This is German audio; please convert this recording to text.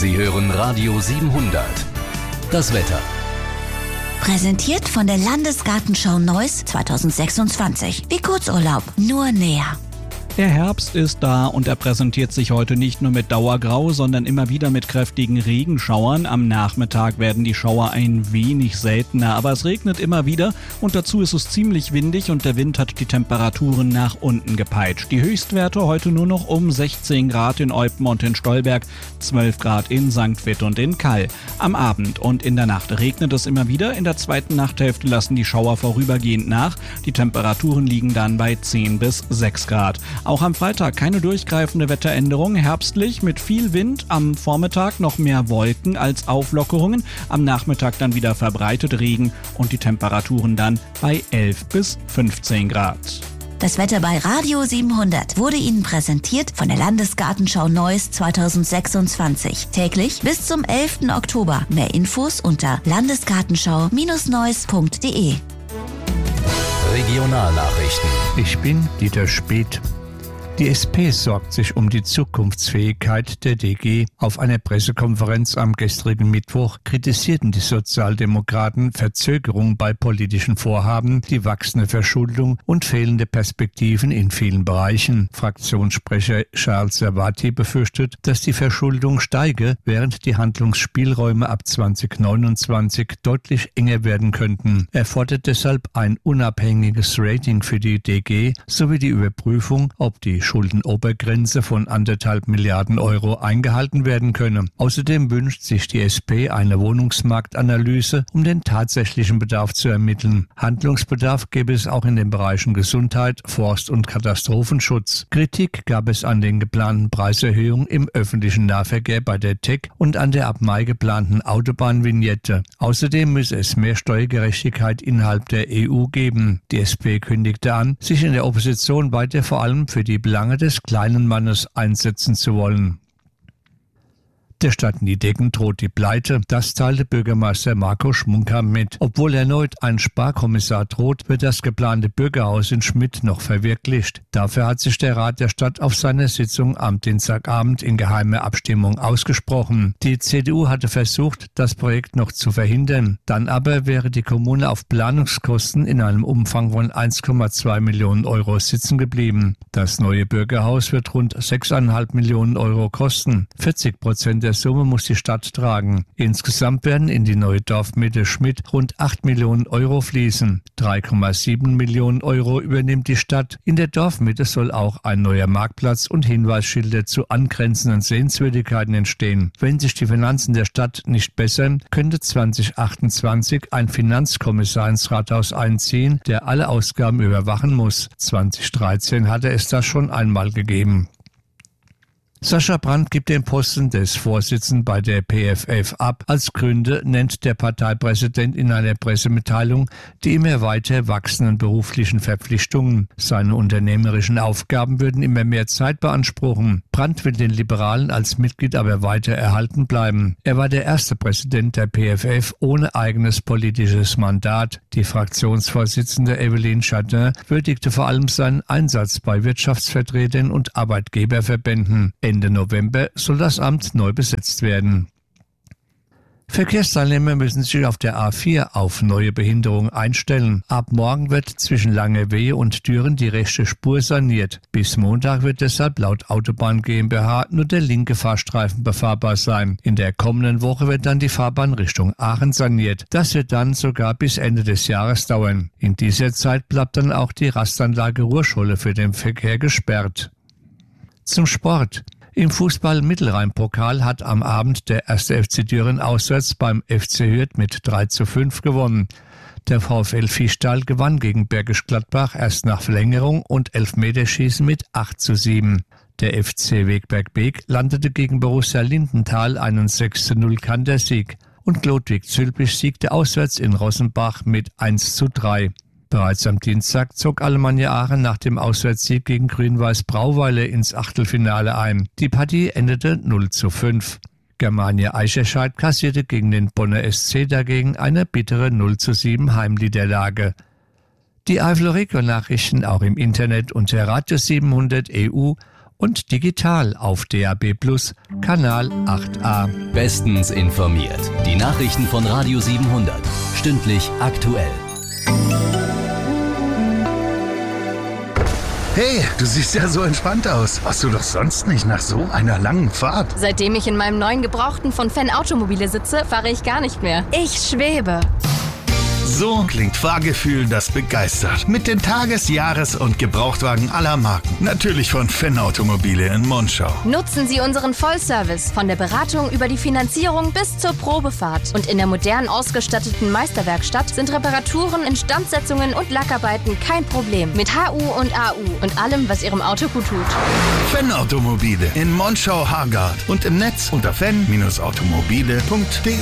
Sie hören Radio 700. Das Wetter. Präsentiert von der Landesgartenschau Neuss 2026. Wie Kurzurlaub, nur näher. Der Herbst ist da und er präsentiert sich heute nicht nur mit Dauergrau, sondern immer wieder mit kräftigen Regenschauern. Am Nachmittag werden die Schauer ein wenig seltener, aber es regnet immer wieder und dazu ist es ziemlich windig und der Wind hat die Temperaturen nach unten gepeitscht. Die Höchstwerte heute nur noch um 16 Grad in Eupen und in Stolberg, 12 Grad in St. Vith und in Kall. Am Abend und in der Nacht regnet es immer wieder, in der zweiten Nachthälfte lassen die Schauer vorübergehend nach. Die Temperaturen liegen dann bei 10 bis 6 Grad. Auch am Freitag keine durchgreifende Wetteränderung, herbstlich mit viel Wind, am Vormittag noch mehr Wolken als Auflockerungen, am Nachmittag dann wieder verbreitet Regen und die Temperaturen dann bei 11 bis 15 Grad. Das Wetter bei Radio 700 wurde Ihnen präsentiert von der Landesgartenschau Neuss 2026. Täglich bis zum 11. Oktober. Mehr Infos unter landesgartenschau-neuss.de. Regionalnachrichten. Ich bin Dieter Speth. Die SP sorgt sich um die Zukunftsfähigkeit der DG. Auf einer Pressekonferenz am gestrigen Mittwoch kritisierten die Sozialdemokraten Verzögerung bei politischen Vorhaben, die wachsende Verschuldung und fehlende Perspektiven in vielen Bereichen. Fraktionssprecher Charles Servati befürchtet, dass die Verschuldung steige, während die Handlungsspielräume ab 2029 deutlich enger werden könnten. Er fordert deshalb ein unabhängiges Rating für die DG sowie die Überprüfung, ob die Schuldenobergrenze von 1,5 Milliarden Euro eingehalten werden könne. Außerdem wünscht sich die SP eine Wohnungsmarktanalyse, um den tatsächlichen Bedarf zu ermitteln. Handlungsbedarf gäbe es auch in den Bereichen Gesundheit, Forst- und Katastrophenschutz. Kritik gab es an den geplanten Preiserhöhungen im öffentlichen Nahverkehr bei der TEC und an der ab Mai geplanten Autobahnvignette. Außerdem müsse es mehr Steuergerechtigkeit innerhalb der EU geben. Die SP kündigte an, sich in der Opposition weiter vor allem für die Belange des kleinen Mannes einsetzen zu wollen. Der Stadt Niedecken droht die Pleite, das teilte Bürgermeister Marco Schmunker mit. Obwohl erneut ein Sparkommissar droht, wird das geplante Bürgerhaus in Schmidt noch verwirklicht. Dafür hat sich der Rat der Stadt auf seiner Sitzung am Dienstagabend in geheimer Abstimmung ausgesprochen. Die CDU hatte versucht, das Projekt noch zu verhindern. Dann aber wäre die Kommune auf Planungskosten in einem Umfang von 1,2 Millionen Euro sitzen geblieben. Das neue Bürgerhaus wird rund 6,5 Millionen Euro kosten. 40% der Summe muss die Stadt tragen. Insgesamt werden in die neue Dorfmitte Schmidt rund 8 Millionen Euro fließen. 3,7 Millionen Euro übernimmt die Stadt. In der Dorfmitte soll auch ein neuer Marktplatz und Hinweisschilder zu angrenzenden Sehenswürdigkeiten entstehen. Wenn sich die Finanzen der Stadt nicht bessern, könnte 2028 ein Finanzkommissar ins Rathaus einziehen, der alle Ausgaben überwachen muss. 2013 hatte es das schon einmal gegeben. Sascha Brandt gibt den Posten des Vorsitzenden bei der PFF ab. Als Gründe nennt der Parteipräsident in einer Pressemitteilung die immer weiter wachsenden beruflichen Verpflichtungen. Seine unternehmerischen Aufgaben würden immer mehr Zeit beanspruchen. Brandt will den Liberalen als Mitglied aber weiter erhalten bleiben. Er war der erste Präsident der PFF ohne eigenes politisches Mandat. Die Fraktionsvorsitzende Evelyn Chardin würdigte vor allem seinen Einsatz bei Wirtschaftsvertretern und Arbeitgeberverbänden. Ende November soll das Amt neu besetzt werden. Verkehrsteilnehmer müssen sich auf der A4 auf neue Behinderungen einstellen. Ab morgen wird zwischen Langerwehe und Düren die rechte Spur saniert. Bis Montag wird deshalb laut Autobahn GmbH nur der linke Fahrstreifen befahrbar sein. In der kommenden Woche wird dann die Fahrbahn Richtung Aachen saniert. Das wird dann sogar bis Ende des Jahres dauern. In dieser Zeit bleibt dann auch die Rastanlage Ruhrscholle für den Verkehr gesperrt. Zum Sport. Im Fußball-Mittelrhein-Pokal hat am Abend der 1. FC Düren auswärts beim FC Hürth mit 3:5 gewonnen. Der VfL Fischtal gewann gegen Bergisch Gladbach erst nach Verlängerung und Elfmeterschießen mit 8:7. Der FC Wegberg-Beek landete gegen Borussia Lindenthal einen 6:0 Kantersieg und Chlodwig Zülpich siegte auswärts in Rossenbach mit 1:3. Bereits am Dienstag zog Alemannia Aachen nach dem Auswärtssieg gegen Grün-Weiß Brauweiler ins Achtelfinale ein. Die Partie endete 0:5. Germania Eicherscheid kassierte gegen den Bonner SC dagegen eine bittere 0:7 Heimniederlage. Die Eifel-Region-Nachrichten auch im Internet unter Radio 700 EU und digital auf DAB+ Kanal 8a. Bestens informiert. Die Nachrichten von Radio 700. Stündlich aktuell. Hey, du siehst ja so entspannt aus. Warst du doch sonst nicht nach so einer langen Fahrt? Seitdem ich in meinem neuen Gebrauchten von Fan Automobile sitze, fahre ich gar nicht mehr. Ich schwebe. So klingt Fahrgefühl, das begeistert. Mit den Tages-, Jahres- und Gebrauchtwagen aller Marken. Natürlich von Fan Automobile in Monschau. Nutzen Sie unseren Vollservice. Von der Beratung über die Finanzierung bis zur Probefahrt. Und in der modern ausgestatteten Meisterwerkstatt sind Reparaturen, Instandsetzungen und Lackarbeiten kein Problem. Mit HU und AU und allem, was Ihrem Auto gut tut. Fan Automobile in Monschau-Hargard und im Netz unter fan-automobile.de.